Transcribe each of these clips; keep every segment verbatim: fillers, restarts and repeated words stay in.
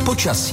počasí.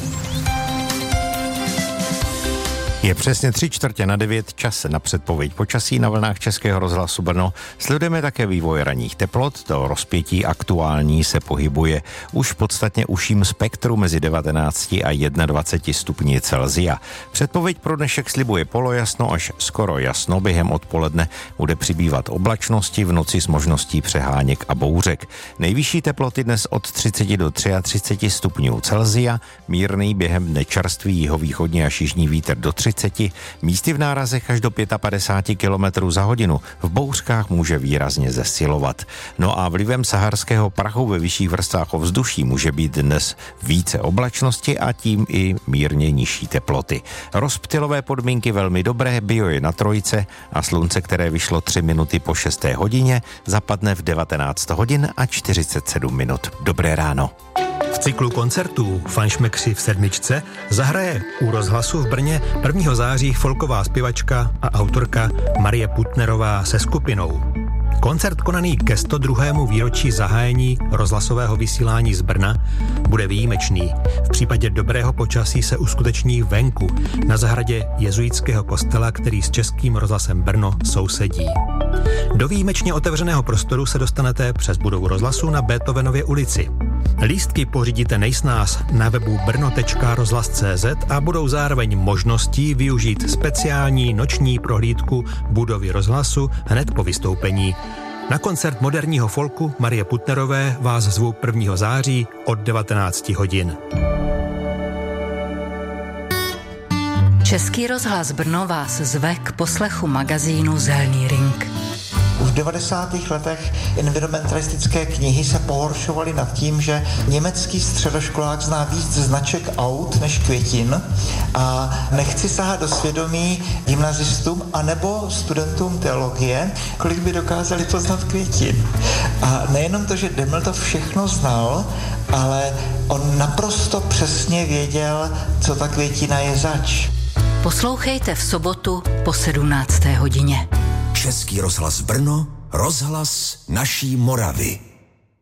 Je přesně tři čtvrtě na devět, čas na předpověď počasí na vlnách Českého rozhlasu Brno. Sledujeme také vývoj ranních teplot, to rozpětí aktuální se pohybuje už v podstatně užším spektru mezi devatenácti a dvaceti jedním stupni Celsia. Předpověď pro dnešek slibuje polojasno až skoro jasno, během odpoledne bude přibývat oblačnosti, v noci s možností přeháněk a bouřek. Nejvyšší teploty dnes od třiceti do třiceti tří stupňů Celsia, mírný během dne čerstvý jihovýchodní až jižní vítr do třiceti, místy v nárazech až do padesát pět kilometrů za hodinu. V bouřkách může výrazně zesilovat. No a vlivem saharského prachu ve vyšších vrstvách ovzduší může být dnes více oblačnosti a tím i mírně nižší teploty. Rozptylové podmínky velmi dobré, bio je na trojce a slunce, které vyšlo tři minuty po šesté hodině, zapadne v devatenáct hodin a čtyřicet sedm minut. Dobré ráno. V cyklu koncertů Fanšmekři v sedmičce zahraje u rozhlasu v Brně prvního září folková zpěvačka a autorka Marie Putnerová se skupinou. Koncert konaný ke sto druhému výročí zahájení rozhlasového vysílání z Brna bude výjimečný. V případě dobrého počasí se uskuteční venku na zahradě jezuitského kostela, který s Českým rozhlasem Brno sousedí. Do výjimečně otevřeného prostoru se dostanete přes budovu rozhlasu na Beethovenově ulici. Lístky pořídíte nejsnáz na webu brno tečka rozhlas tečka cé zet a budou zároveň možností využít speciální noční prohlídku budovy rozhlasu hned po vystoupení. Na koncert moderního folku Marie Putnerové vás zvu prvního září od devatenáct hodin. Český rozhlas Brno vás zve k poslechu magazínu Zelný ring. Už v devadesátých letech environmentalistické knihy se pohoršovaly nad tím, že německý středoškolák zná víc značek aut než květin a nechci sahat do svědomí gymnazistům anebo studentům teologie, kolik by dokázali poznat květin. A nejenom to, že Deml to všechno znal, ale on naprosto přesně věděl, co ta květina je zač. Poslouchejte v sobotu po sedmnácté hodině. Český rozhlas Brno, rozhlas naší Moravy.